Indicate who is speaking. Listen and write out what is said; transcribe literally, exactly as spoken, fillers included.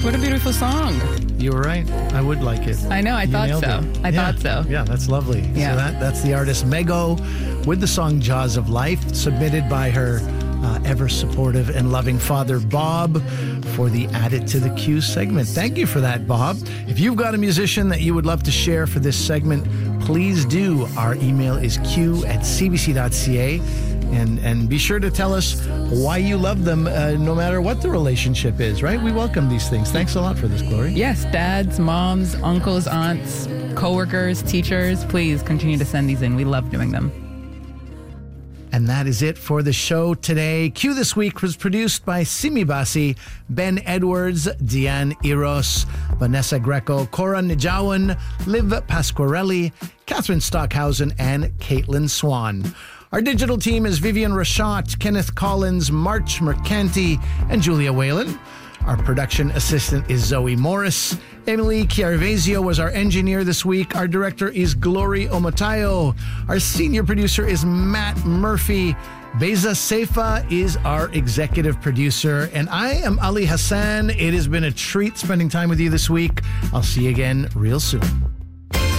Speaker 1: What a beautiful song.
Speaker 2: You were right. I would like it.
Speaker 1: I know. I
Speaker 2: You
Speaker 1: thought
Speaker 2: nailed
Speaker 1: so.
Speaker 2: it.
Speaker 1: I
Speaker 2: Yeah.
Speaker 1: thought so.
Speaker 2: Yeah, that's lovely.
Speaker 1: Yeah.
Speaker 2: So that, that's the artist Mego with the song Jaws of Life, submitted by her uh, ever supportive and loving father, Bob, for the Add It to the Q segment. Thank you for that, Bob. If you've got a musician that you would love to share for this segment, please do. Our email is q at c b c dot c a. And, and be sure to tell us why you love them, uh, no matter what the relationship is, right? We welcome these things. Thanks a lot for this, Glory.
Speaker 1: Yes, dads, moms, uncles, aunts, coworkers, teachers, please continue to send these in. We love doing them.
Speaker 2: And that is it for the show today. Q This Week was produced by Simi Basi, Ben Edwards, Diane Eros, Vanessa Greco, Cora Nijawan, Liv Pasquarelli, Catherine Stockhausen, and Caitlin Swan. Our digital team is Vivian Rashad, Kenneth Collins, March Mercanti, and Julia Whalen. Our production assistant is Zoe Morris. Emily Chiarvesio was our engineer this week. Our director is Glory Omatayo. Our senior producer is Matt Murphy. Beza Seifa is our executive producer. And I am Ali Hassan. It has been a treat spending time with you this week. I'll see you again real soon.